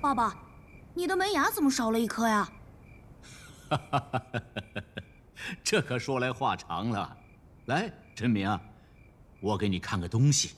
爸爸，你的门牙怎么少了一颗呀？ 这可说来话长了。来，陈明，我给你看个东西。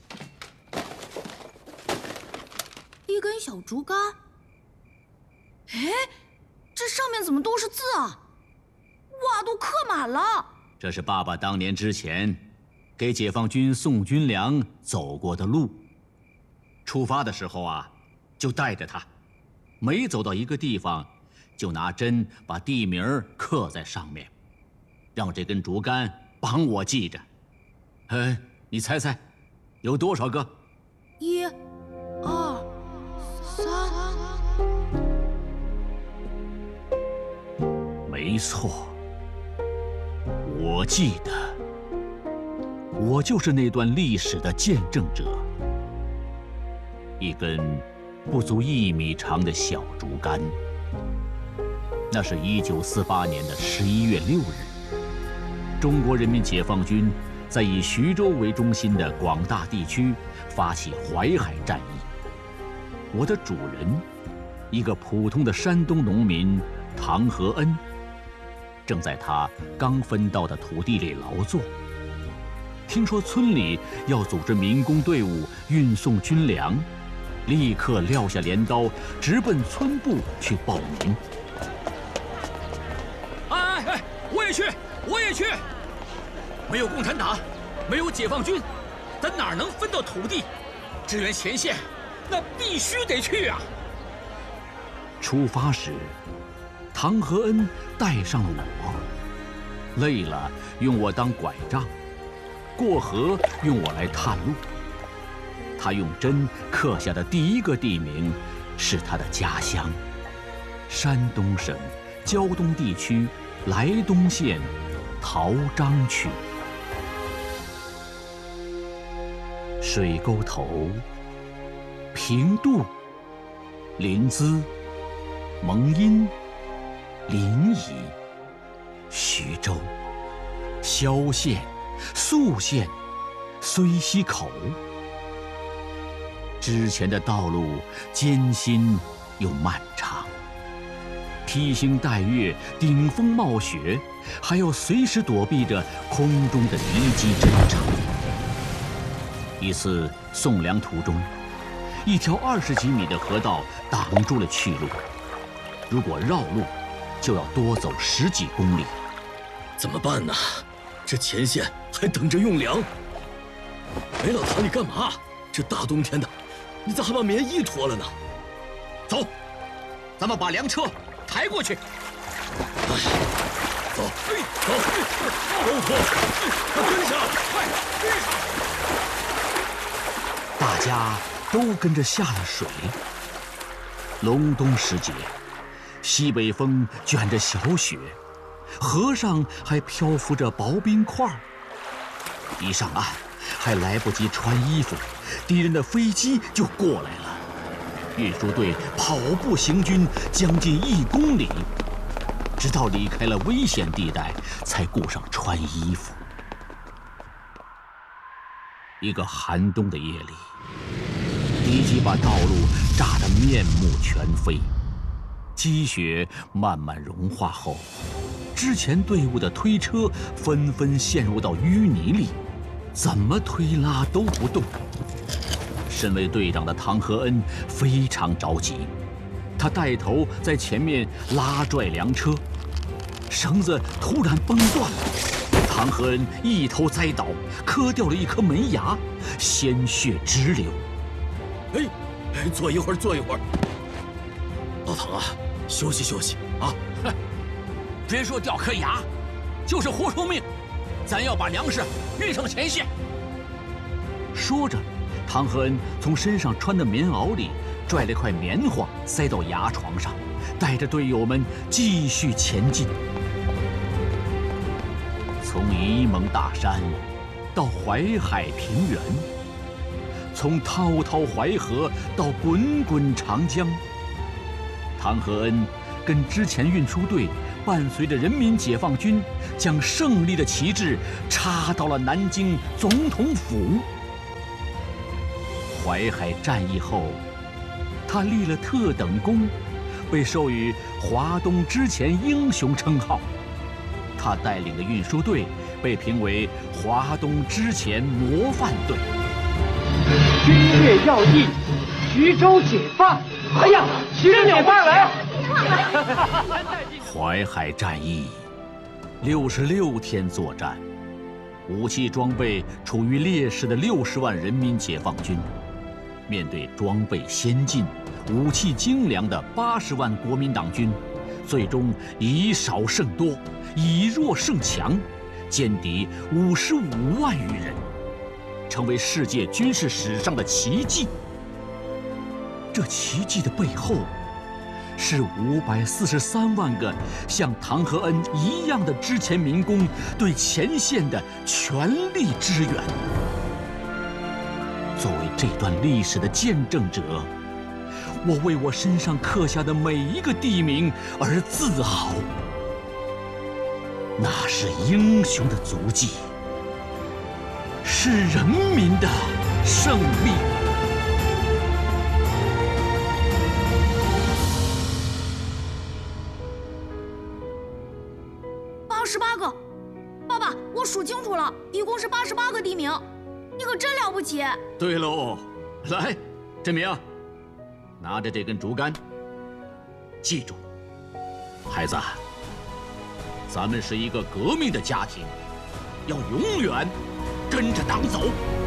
一根小竹竿。哎，这上面怎么都是字啊？哇，都刻满了。 这是爸爸当年之前给解放军送军粮走过的路。出发的时候啊，就带着它，每走到一个地方，就拿针把地名刻在上面，让这根竹竿帮我记着。你猜猜，有多少个 ？1、2、3。 没错，我记得，我就是那段历史的见证者。一根不足1米长的小竹竿，那是1948年的11月6日，中国人民解放军在以徐州为中心的广大地区发起淮海战役。我的主人，一个普通的山东农民唐和恩，正在他刚分到的土地里劳作。听说村里要组织民工队伍运送军粮，立刻撂下镰刀，直奔村部去报名。 哎，我也去，我也去！没有共产党，没有解放军，咱哪能分到土地？支援前线，那必须得去啊！ 出发时，唐和恩带上了我，累了用我当拐杖，过河用我来探路。他用针刻下的第一个地名是他的家乡——山东省胶东地区莱东县陶章区。水沟头、平度、临淄、蒙阴、临沂、徐州、萧县、宿县、睢溪口。之前的道路艰辛又漫长，披星戴月，顶风冒雪，还要随时躲避着空中的敌机侦察。一次送粮途中，一条20几米的河道挡住了去路，如果绕路，就要多走10几公里。 怎么办呢？这前线还等着用粮。哎，老唐，你干嘛？这大冬天的，你咋还把棉衣脱了呢？ 走，咱们把粮车抬过去。 哎，走，走，都脱，快跟上，快跟上！ 大家都跟着下了水。隆冬时节，西北风卷着小雪，河上还漂浮着薄冰块。一上岸，还来不及穿衣服，敌人的飞机就过来了。运输队跑步行军将近1公里，直到离开了危险地带，才顾上穿衣服。一个寒冬的夜里，敌机把道路炸得面目全非。积雪慢慢融化后，之前队伍的推车纷纷陷入到淤泥里，怎么推拉都不动。身为队长的唐和恩非常着急，他带头在前面拉拽粮车，绳子突然崩断了，唐和恩一头栽倒，磕掉了一颗门牙，鲜血直流。 坐一会儿，坐一会儿。老唐啊，休息休息啊！ 别说掉颗牙，就是活出命，咱要把粮食运上前线。 说着，唐和恩从身上穿的棉袄里拽了块棉花塞到牙床上，带着队友们继续前进。从沂蒙大山到淮海平原，从滔滔淮河到滚滚长江，唐和恩跟之前运输队伴随着人民解放军，将胜利的旗帜插到了南京总统府。淮海战役后， 他立了特等功，被授予华东之前英雄称号。他带领的运输队被评为华东之前模范队。 军略要义，徐州解放！哎呀，徐州解放了！ 淮海战役66天作战，武器装备处于劣势的60万人民解放军，面对装备先进、武器精良的80万国民党军，最终以少胜多，以弱胜强，歼敌55万余人，成为世界军事史上的奇迹。这奇迹的背后，是543万个像唐和恩一样的之前民工对前线的全力支援。作为这段历史的见证者，我为我身上刻下的每一个地名而自豪。那是英雄的足迹，是人民的胜利。 88个，爸爸，我数清楚了，一共是88个地名，你可真了不起。 对喽，来，振明，拿着这根竹竿，记住，孩子，咱们是一个革命的家庭，要永远跟着党走。